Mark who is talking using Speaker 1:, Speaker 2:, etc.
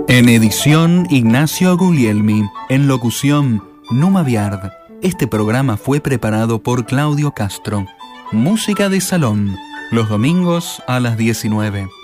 Speaker 1: En edición, Ignacio Guglielmi. En locución, Numa Viard. Este programa fue preparado por Claudio Castro. Música de salón, los domingos a las 19.